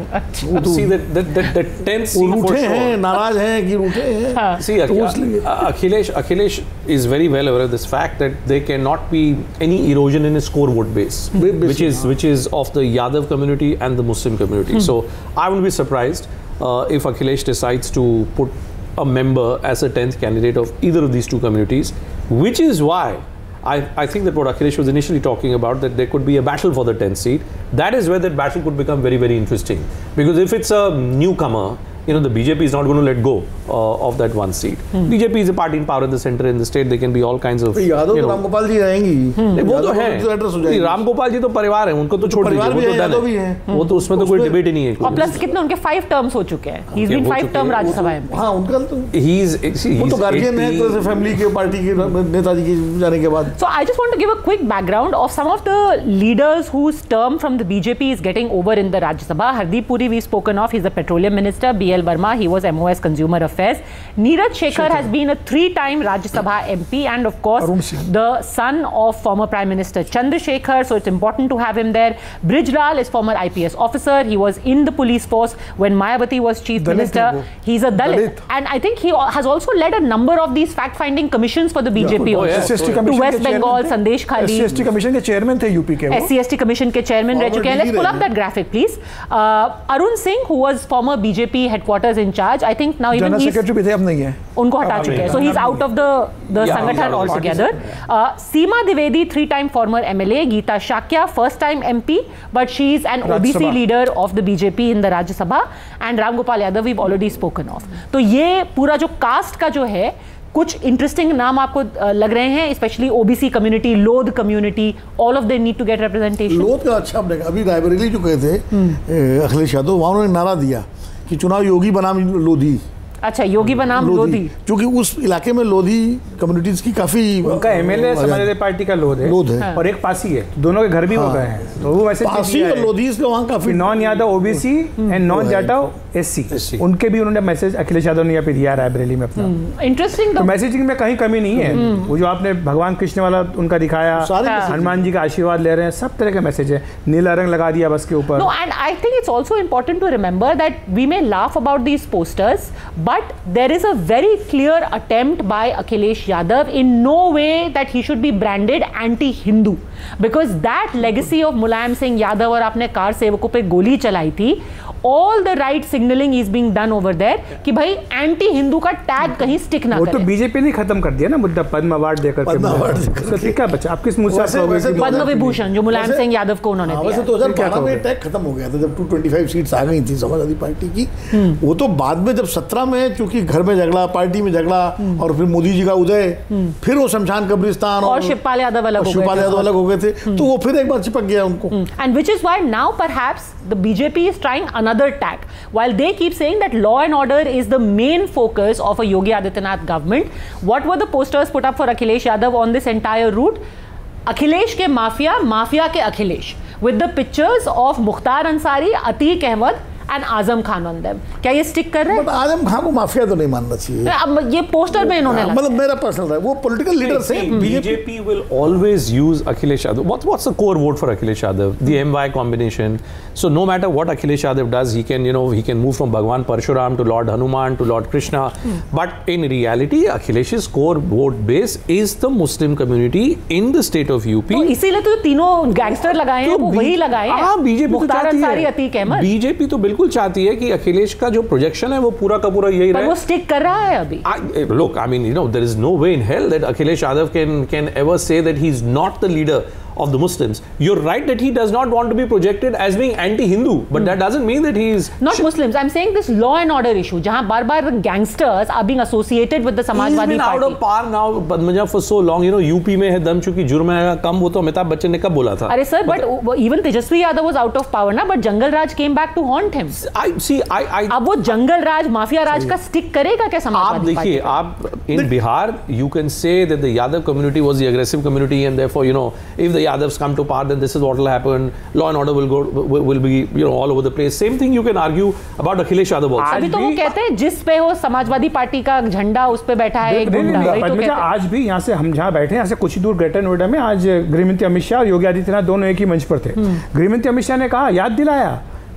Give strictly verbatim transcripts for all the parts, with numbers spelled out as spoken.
See that that that that tense scene for sure. हैं, नाराज हैं कि रूठे हैं. See, Akhilesh Akhilesh is very well aware of this fact that there cannot be any erosion in his core vote base, which is which is of the Yadav community and the Muslim community. Hmm. So I wouldn't be surprised uh, if Akhilesh decides to put a member as a tenth candidate of either of these two communities, which is why I, I think that what Akhilesh was initially talking about, that there could be a battle for the tenth seat. That is where that battle could become very, very interesting. Because if it's a newcomer, you know, the B J P is not going to let go uh, of that one seat. Hmm. B J P is a party in power in the center, in the state. There can be all kinds of. Yadav तो रामगोपाल जी रहेंगी. वो तो है. रामगोपाल जी तो परिवार है, उनको तो छोड़ दीजिए. वो तो दल है. वो तो उसमें तो कोई डिबेट ही नहीं है. और प्लस कितने उनके फाइव टर्म्स हो चुके हैं. He's been five term Rajya Sabha में. हाँ, उनका तो. He's वो तो गार्जियन है तो फैमिली के पार्टी के नेताजी के जाने के बाद. So I just want to give a quick background of some of the leaders whose term from the B J P is getting over in the Rajya Sabha. Hardeep Puri we've spoken of. He's the petroleum minister. B L Verma, he was M O S Consumer Affairs. Neeraj Shekhar has been a three-time Rajya Sabha M P and of course the son of former Prime Minister Chandrasekhar, so it's important to have him there. Brijlal is former I P S officer. He was in the police force when Mayawati was chief Dalit minister. He's a Dalit. Dalit. And I think he has also led a number of these fact-finding commissions for the B J P yeah, also. oh, yes, to West Bengal, Sandesh Khali. S C S T Commission के chairman थे U P के. S C S T Commission के chairman रह चुके हैं. Let's pull up that graphic, please. Uh, Arun Singh, who was former B J P headquarters in charge, I think now even he's secretary भी थे, अब नहीं है. उनको हटा चुके हैं. So he's out of the the yeah, संगठन altogether. Uh, Seema Dwivedi, three-time former M L A. Geeta Shakya, first-time M P, but she's an O B C leader of the B J P in the Rajya Sabha. And Ram Gopal Yadav we've already spoken of. तो ये पूरा जो cast का जो है, कुछ interesting नाम आपको लग रहे हैं, specially OBC community, Lodh community, all of they need to get representation. लोध का अच्छा बनेगा. अभी रायबरेली जो कहे थे अखिलेश यादव, वहाँ उन्होंने नारा दिया कि चुनाव योगी बनाम लोधी. अच्छा, योगी बनाम लोधी, क्योंकि उस इलाके में लोधी कम्युनिटीज की काफी. उनका एमएलए समाजवादी पार्टी का लोध है, लोध है और एक पासी है, दोनों के घर भी हो गए हैं. तो वो वैसे पासी और लोधी इसके वहाँ काफी non Yadav OBC and non Jatav SC, उनके भी उन्होंने मैसेज अखिलेश यादव ने यहाँ पे दिया रायबरेली में अपना. इंटरेस्टिंग. तो मैसेजिंग में कहीं कमी नहीं है. वो जो आपने भगवान कृष्ण वाला उनका दिखाया, हनुमान जी का आशीर्वाद ले रहे हैं, सब तरह के मैसेज है. नीला रंग लगा दिया बस के ऊपर. No, and I think it's also important to remember that we may laugh about these posters, but there is a very clear attempt by Akhilesh Yadav, in no way that he should be branded anti-Hindu, because that legacy of Mulayam Singh Yadav और आपने car सेवकों पे गोली चलाई थी, all the right signaling is being done over there कि भाई anti Hindu का टैग कहीं स्टिक ना करे. वो तो बीजेपी ने खत्म कर दिया ना मुद्दा, पद्म अवार्ड देकर के. पद्म अवार्ड क्या बचा? आप किस मुद्दा से? पद्म विभूषण जो मुलायम सिंह यादव को उन्होंने दिया. वैसे दो हज़ार बारह में टैग खत्म हो गया था जब दो सौ पच्चीस सीट्स आ गई थी समाजवादी पार्टी की. वो तो बाद में जब सत्रह में चूंकि घर में झगड़ा, पार्टी में झगड़ा और फिर मोदी जी का उदय, फिर वो शमशान कब्रिस्तान और शिवपाल यादव अलग हो गए शिवपाल यादव अलग हो गए थे, तो वो फिर एक बार चिपक गया उनको. And which is why now perhaps the BJP is trying another tag. While they keep saying that law and order is the main focus of a Yogi Adityanath government, what were the posters put up for Akhilesh Yadav on this entire route? Akhilesh ke mafia, mafia ke Akhilesh, with the pictures of Mukhtar Ansari, Atiq Ahmed and Azam Khan on them. क्या ये stick कर रहे हैं? आजम खान को mafia तो नहीं मानना चाहिए. अब ये पोस्टर में इन्होंने मतलब मेरा पर्सनल है, वो पॉलिटिकल लीडर से. BJP will always use Akhilesh Yadav. What what's the core vote for Akhilesh Yadav? The M Y combination. So no matter what Akhilesh Yadav does, he can, you know, he can move from Bhagwan Parshuram to Lord Hanuman to Lord Krishna. But in reality, Akhilesh's core vote base is the Muslim community in the state of U P. तो इसीलिए तो तीनों gangster लगाए हैं, वो वही लगाए हैं. हाँ, बीजेपी मुख्तार अंसारी, अतीक अहमद. बीजेपी तो बिल्कुल चाहती है कि अखिलेश का जो प्रोजेक्शन है वो पूरा का पूरा यही रहे. वो स्टिक कर रहा है अभी. Look, I mean, you know, there is no way in hell that Akhilesh Yadav can can ever say that he's not the leader of the Muslims. You're right that he does not want to be projected as being anti-Hindu, but hmm. that doesn't mean that he is not Muslims. I'm saying this law and order issue, जहाँ बार-बार gangsters are being associated with the Samajwadi party. He's been out of power now, Padmaja, for so long. You know, U P में है दम चुकी जुर्म है कम, वो तो अमिताभ बच्चन ने कब बोला था? अरे sir, but even Tejaswi Yadav was out of power ना, but jungle Raj came back to haunt him. I see, I, I. अब वो जंगल राज, माफिया राज का स्टिक करेगा क्या समाजवादी पार्टी? आप देखिए, आप in Bihar, you can say that the Yadav community was the aggressive community, and therefore, you know, if the Yadavs come to power, then this is what will happen. Law and order will go, will, will be, you know, all over the place. Same thing you can argue about Akhilesh Yadav also. अभी तो वो कहते हैं जिस पे वो Samajwadi party का झंडा उस पे बैठा है एक गुंडा. वही तो कहते हैं. आज भी यहाँ से हम जहाँ बैठे हैं, यहाँ से कुछ दूर ग्रेटर नोएडा में आज गृहमंत्री अमित शाह और योगी आदित्यनाथ दोनों एक ही मंच पर थे. गृहमंत्री अमित शाह ने कहा, याद दिलाया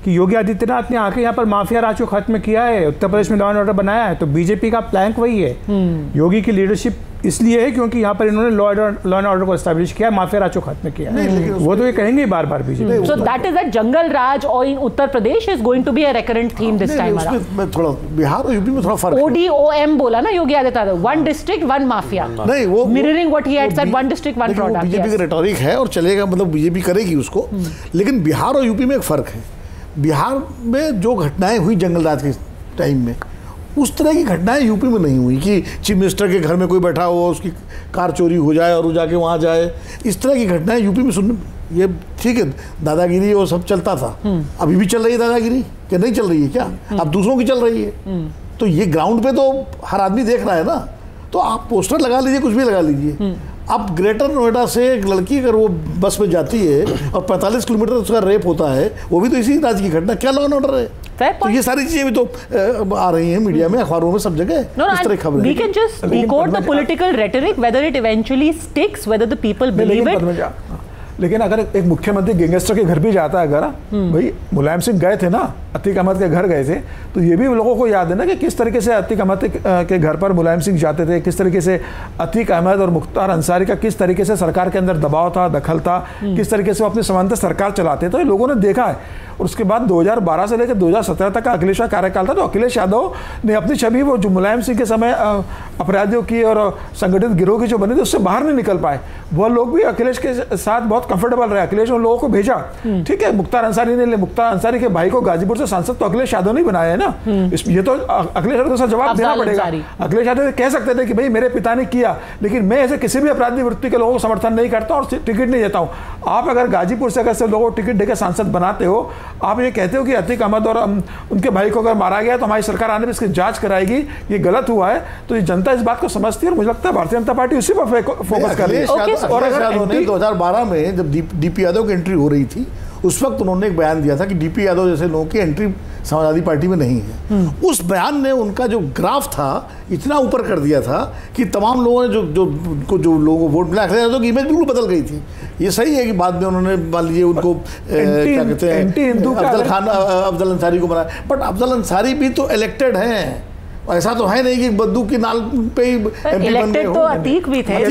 कि योगी आदित्यनाथ ने आके यहाँ पर माफिया राज को खत्म किया है, उत्तर प्रदेश में लॉ एंड ऑर्डर बनाया है, तो बीजेपी का प्लैंक वही है। योगी की लीडरशिप इसलिए है क्योंकि यहाँ पर इन्होंने लॉ लॉ एंड ऑर्डर को एस्टैब्लिश किया, माफिया राज को खत्म किया। वो तो ये कहेंगे बार बार BJP. So that is that जंगल राज और इन Uttar Pradesh is going to be a recurrent theme this time around. थोड़ा बिहार और यूपी में थोड़ा फर्क है। ओडीओएम बोला ना Yogi Adityanath, one district one mafia. नहीं, वो mirroring what he had said, one district one product. BJP का रेटोरिक है और चलेगा, मतलब बीजेपी करेगी उसको। लेकिन बिहार और यूपी में एक फर्क है। बिहार में जो घटनाएं हुई जंगल राज के टाइम में, उस तरह की घटनाएं यूपी में नहीं हुई कि चीफ मिनिस्टर के घर में कोई बैठा हो, उसकी कार चोरी हो जाए और वो जाके वहाँ जाए। इस तरह की घटनाएं यूपी में सुनने, ये ठीक है, दादागिरी वो सब चलता था। अभी भी चल रही है दादागिरी, क्या नहीं चल रही है क्या? अब दूसरों की चल रही है। तो ये ग्राउंड पे तो हर आदमी देख रहा है ना। तो आप पोस्टर लगा लीजिए, कुछ भी लगा लीजिए। अब ग्रेटर नोएडा से एक लड़की अगर वो बस में जाती है और पैंतालीस किलोमीटर उसका रेप होता है, वो भी तो इसी राज्य की घटना, क्या लॉ एंड ऑर्डर है? तो ये सारी चीजें भी तो आ रही हैं मीडिया में, अखबारों में, सब जगह इस तरह खबरें। We can just decode the political rhetoric, whether it eventually sticks, whether the people believe it. लेकिन अगर एक मुख्यमंत्री गैंगस्टर के घर भी जाता है, अगर भाई मुलायम सिंह गए थे ना, अतीक अहमद के घर गए थे, तो ये भी लोगों को याद है ना कि किस तरीके से अतीक अहमद के घर पर मुलायम सिंह जाते थे, किस तरीके से अतीक अहमद और मुख्तार अंसारी का किस तरीके से सरकार के अंदर दबाव था, दखल था, किस तरीके से वो अपनी समांतर सरकार चलाते, तो ये लोगों ने देखा है। और उसके बाद दो हज़ार बारह से लेकर दो हज़ार सत्रह तक का अखिलेश का कार्यकाल था, तो अखिलेश यादव ने अपनी छवि वो जो मुलायम सिंह के समय अपराधियों की और संगठित गिरोह की जो बनी थी, उससे बाहर नहीं निकल पाए। वह लोग भी अखिलेश के साथ बहुत कंफर्टेबल रहे। अखिलेश उन लोगों को भेजा, ठीक है, मुख्तार अंसारी ने, मुख्तार अंसारी के भाई को गाजीपुर से सांसद तो अखिलेश यादव नहीं बनाया है ना। इस ये तो अखिलेश यादव को जवाब देना पड़ेगा। अखिलेश यादव कह सकते थे कि भाई मेरे पिता ने किया, लेकिन मैं ऐसे किसी भी अपराधी वृत्ति के लोगों को समर्थन नहीं करता और टिकट नहीं देता हूँ। आप अगर गाजीपुर से अगर लोगों को टिकट देकर सांसद बनाते हो, आप ये कहते हो कि अतीक अहमद और उनके भाई को अगर मारा गया तो हमारी सरकार आने पर इसकी जांच कराएगी, ये गलत हुआ है, तो ये जनता इस बात को समझती है। और मुझे लगता है भारतीय जनता पार्टी उसी पर फोकस कर रही है। और अगर दो हज़ार बारह में जब डीपी यादव की एंट्री हो रही थी, उस वक्त उन्होंने एक बयान दिया था कि डीपी यादव जैसे लोगों की एंट्री समाजवादी पार्टी में नहीं है। उस बयान ने उनका जो ग्राफ था इतना ऊपर कर दिया था कि तमाम लोगों ने जो जो उनको जो लोगों को वोट मिला, अखिलेश यादव की इमेज बिल्कुल बदल गई थी। ये सही है कि बाद में उन्होंने मान लीजिए उनको क्या कहते हैं अफजल खान अफजल अंसारी को बनाया, बट अफजल अंसारी भी तो इलेक्टेड हैं। ऐसा तो है नहीं कि बद्दू की नाल पे ही इलेक्टेड तो अतीक भी थे,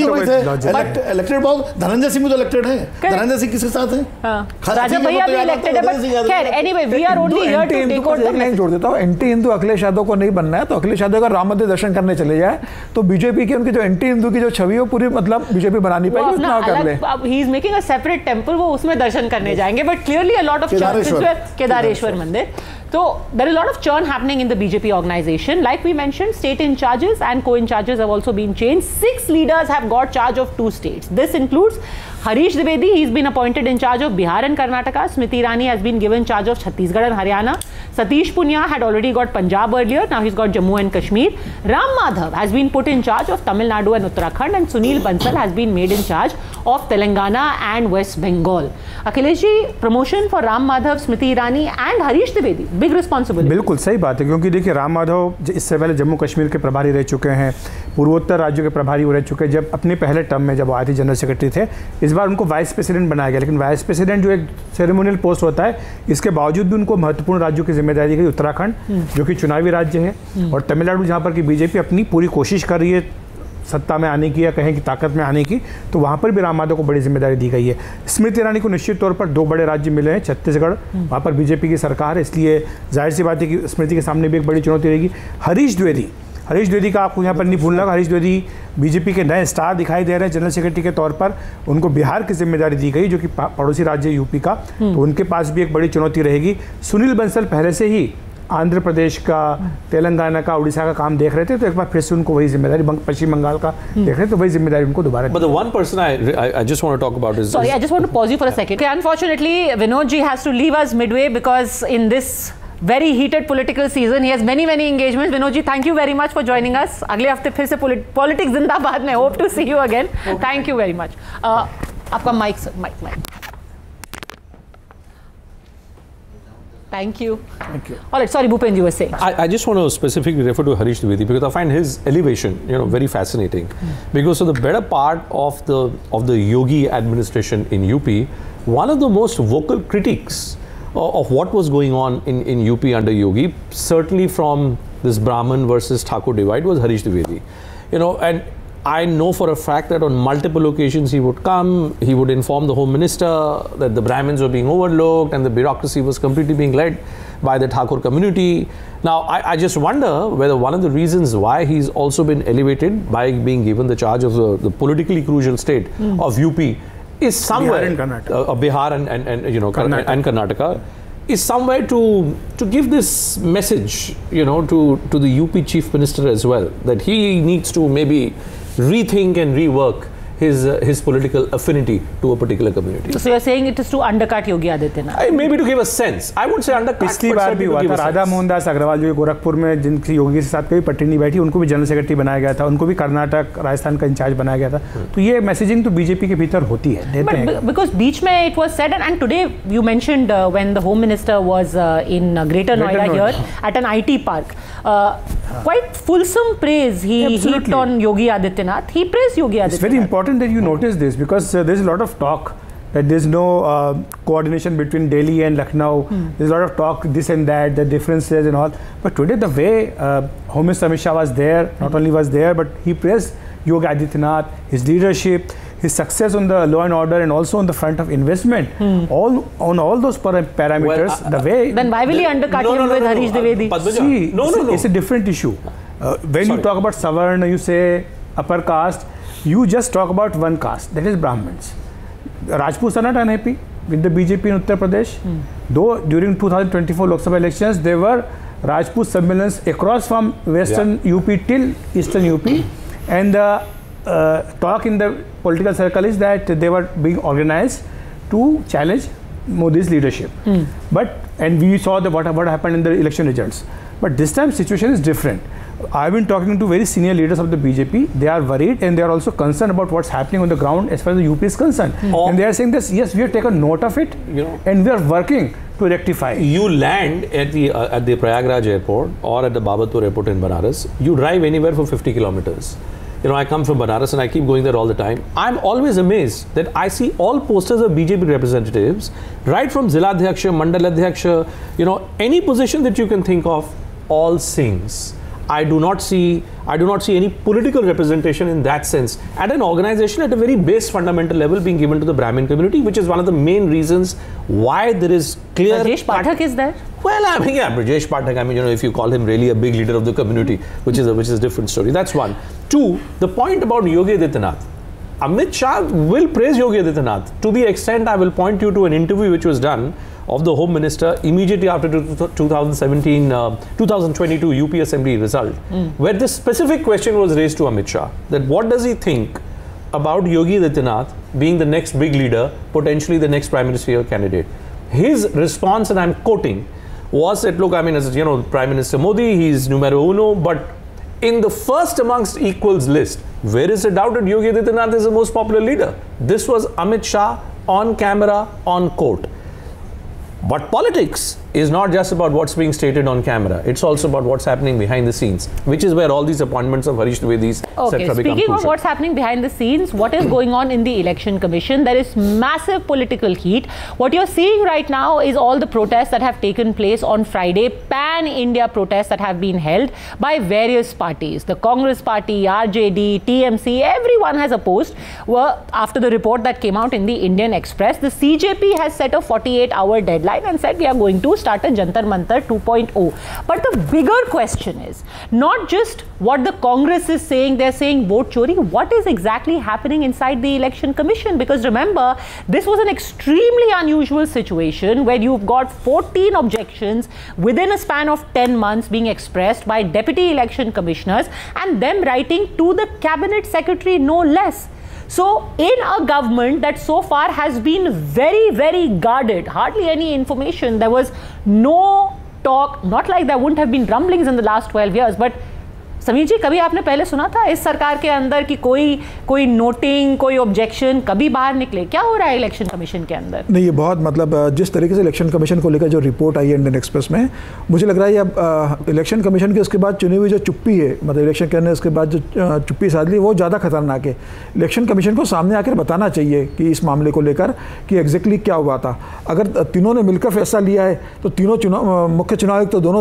इलेक्टेड बहुत धनंजय सिंह भी तो इलेक्टेड है। धनंजय सिंह किसके साथ हैं? राजा भैया भी इलेक्टेड है, बट खैर anyway we are only here to take out the line जोड़ देता हूं। एंटी हिंदू अखिलेश यादव को नहीं बनना है, तो अखिलेश यादव का राम मंदिर दर्शन करने चले जाए तो बीजेपी की उनकी जो एंटी हिंदू की जो छवि हो पूरी मतलब बीजेपी बना नहीं पाएगी, उतना कर ले। He is making a separate temple, वो उसमें दर्शन करने जाएंगे, but clearly a lot of Kedareshwar मंदिर। So there is a lot of churn happening in the B J P organization. Like we mentioned, state in charges and co-in charges have also been changed. Six leaders have got charge of two states. This includes Harish Dwivedi, he's been appointed in charge of Bihar and Karnataka. Smriti Irani has been given charge of Chhattisgarh and Haryana. Satish Punia had already got Punjab earlier. Now he's got Jammu and Kashmir. Ram Madhav has been put in charge of Tamil Nadu and Uttarakhand, and Sunil Bansal has been made in charge of Telangana and West Bengal. Akhilesh ji, promotion for Ram Madhav, Smriti Irani and Harish Dwivedi, big responsibility. बिल्कुल सही बात है, क्योंकि देखिए राम माधव इससे पहले जम्मू कश्मीर के प्रभारी रह चुके हैं, पूर्वोत्तर राज्यों के प्रभारी रह चुके हैं। जब अपने पहले टर्म में जब आए थे जनरल सेक्रेटरी थे, इस बार उनको वाइस प्रेसिडेंट बनाया गया। लेकिन वाइस प्रेसिडेंट जो एक सेरेमोनियल पोस्ट होता है, इसके बावजूद भी उनको महत्वपूर्ण राज्यों की जिम्मेदारी दी गई। उत्तराखंड जो कि चुनावी राज्य है, और तमिलनाडु जहाँ पर कि बीजेपी अपनी पूरी कोशिश कर रही है सत्ता में आने की या कहें कि ताकत में आने की, तो वहाँ पर भी राम माधव को बड़ी जिम्मेदारी दी गई है। स्मृति ईरानी को निश्चित तौर पर दो बड़े राज्य मिले हैं, छत्तीसगढ़, वहाँ पर बीजेपी की सरकार है, इसलिए जाहिर सी बात है कि स्मृति के सामने भी एक बड़ी चुनौती रहेगी। हरीश द्विवेदी हरीश द्विवेदी का आपको यहाँ पर नहीं भूलना, हरीश द्विवेदी बीजेपी के नए स्टार दिखाई दे रहे हैं जनरल सेक्रेटरी के तौर पर। उनको बिहार की जिम्मेदारी दी गई जो कि पड़ोसी राज्य यूपी का, तो उनके पास भी एक बड़ी चुनौती रहेगी। सुनील बंसल पहले से ही आंध्र प्रदेश का, तेलंगाना का, उड़ीसा का काम देख रहे थे, तो एक बार फिर से उनको वही जिम्मेदारी, पश्चिम बंगाल का देख रहे थे, तो वही जिम्मेदारी उनको दोबारा। But the one person I I just want to talk about is. Sorry, I just want to pause you for a second. Okay, unfortunately, Vinod ji has to leave us midway because in this very heated political season, he has many many engagements. Vinod ji, thank you very much for joining us. अगले हफ्ते फिर से politics जिंदाबाद में hope to see you again. Thank you very much. Uh, आपका mic sir, mic mic. Thank you. Thank you. All right, sorry, Bhupen, you were saying. I, I just want to specifically refer to Harish Dwivedi because I find his elevation, you know, very fascinating. Mm. Because for the better part of the of the Yogi administration in U P, one of the most vocal critics of what was going on in, in U P under Yogi, certainly from this Brahmin versus Thakur divide, was Harish Dwivedi. You know, and I know for a fact that on multiple occasions he would come, he would inform the Home Minister that the Brahmins were being overlooked and the bureaucracy was completely being led by the Thakur community. Now, I, I just wonder whether one of the reasons why he's also been elevated by being given the charge of the, the politically crucial state mm. of U P is somewhere, Bihar and Karnataka, uh, Bihar and, and, and you know Karnataka. and Karnataka, is somewhere to to give this message, you know, to to the U P Chief Minister as well, that he needs to maybe rethink and rework his uh, his political affinity to a particular community. So you're saying it is to undercut Yogi Adityanath? I, maybe to give a sense. I would say undercut. पिछली बार भी हुआ था, राधा मोहन दास अग्रवाल जो गोरखपुर में जिनकी योगी के साथ कभी पट्टी नहीं बैठी, उनको भी जनरल सेक्रेटरी बनाया गया था, उनको भी कर्नाटक राजस्थान का इंचार्ज बनाया गया था. तो ये मैसेजिंग तो बीजेपी के भीतर होती है, देते हैं. Because बीच में it was said, and, and today you mentioned uh, when the Home Minister was uh, in uh, Greater Noida here at an I T park, uh, quite fulsome praise he heaped on Yogi Adityanath. He praised Yogi Adityanath. It's very important that you notice this, because uh, there's a lot of talk that there's no uh, coordination between Delhi and Lucknow. Hmm. There's a lot of talk, this and that, the differences and all. But today the way uh, Home Minister Amit Shah was there, not hmm. only was there, but he praised Yogi Adityanath, his leadership, his success on the law and order, and also on the front of investment. Hmm. All on all those para parameters, well, uh, the way. Then why will he undercut no, him no, no, with no, Harish no, Dwivedi? Uh, See, no, no, no. It's a different issue. Uh, when Sorry. you talk about Savarna, you say upper caste. You just talk about one caste, that is Brahmins. Rajputs are not unhappy with the B J P in Uttar Pradesh. Hmm. Though during two thousand twenty-four Lok Sabha elections, there were Rajput Sammelans across from western yeah. U P till eastern U P. And the uh, talk in the political circle is that they were being organized to challenge Modi's leadership. Hmm. But, and we saw the, what, what happened in the election results. But this time situation is different. I've been talking to very senior leaders of the B J P. They are worried and they are also concerned about what's happening on the ground as far as the U P is concerned. Mm. And they are saying this, yes, we have taken note of it, you know, and we are working to rectify it. You land at the uh, at the Prayagraj airport or at the Babatpur airport in Banaras, you drive anywhere for fifty kilometers. You know, I come from Banaras and I keep going there all the time. I'm always amazed that I see all posters of B J P representatives, right from Zila Adhyaksha, Mandal Adhyaksha, you know, any position that you can think of, all Singhs. I do not see I do not see any political representation in that sense at an organization at a very base fundamental level being given to the Brahmin community, which is one of the main reasons why there is clear. Brajesh Pathak is there? Well, I mean, yeah, Brajesh Pathak. I mean, you know, if you call him really a big leader of the community, which is a, which is a different story. That's one. Two, the point about Yogi Adityanath. Amit Shah will praise Yogi Adityanath to the extent I will point you to an interview which was done of the Home Minister immediately after two thousand seventeen, uh, two thousand twenty-two U P Assembly result, mm. where this specific question was raised to Amit Shah, that what does he think about Yogi Adityanath being the next big leader, potentially the next prime ministerial candidate. His response, and I'm quoting, was that, look, I mean, as you know, Prime Minister Modi, he's numero uno, but in the first amongst equals list, where is the doubt that Yogi Adityanath is the most popular leader? This was Amit Shah on camera, on court. But politics is not just about what's being stated on camera. It's also about what's happening behind the scenes, which is where all these appointments of Harish Dwivedi's okay, become speaking crucial. of what's happening behind the scenes, what is going on in the Election Commission? There is massive political heat. What you're seeing right now is all the protests that have taken place on Friday, pan-India protests that have been held by various parties. The Congress Party, R J D, T M C, everyone has opposed. Well, after the report that came out in the Indian Express, the C J P has set a forty-eight hour deadline and said we are going to start a Jantar Mantar two point oh. But the bigger question is not just what the Congress is saying, they're saying vote chori. What is exactly happening inside the Election Commission? Because remember, this was an extremely unusual situation where you've got fourteen objections within a span of ten months being expressed by deputy election commissioners and them writing to the cabinet secretary no less. So, in a government that so far has been very, very guarded, hardly any information, there was no talk, not like there wouldn't have been rumblings in the last twelve years, but Sameer जी, कभी आपने पहले सुना था इस सरकार के अंदर कि कोई कोई नोटिंग, कोई ऑब्जेक्शन कभी बाहर निकले? क्या हो रहा है इलेक्शन कमीशन के अंदर? नहीं, ये बहुत मतलब जिस तरीके से इलेक्शन कमीशन को लेकर जो रिपोर्ट आई है इंडियन एक्सप्रेस में, मुझे लग रहा है अब इलेक्शन कमीशन के उसके बाद चुनी हुई जो चुप्पी है, मतलब इलेक्शन करने उसके बाद जो चुप्पी साध ली, वो ज़्यादा खतरनाक है। इलेक्शन कमीशन को सामने आकर बताना चाहिए कि इस मामले को लेकर कि एग्जैक्टली क्या हुआ था। अगर तीनों ने मिलकर फैसला लिया है तो तीनों चुनाव मुख्य चुनाव आयुक्त तो दोनों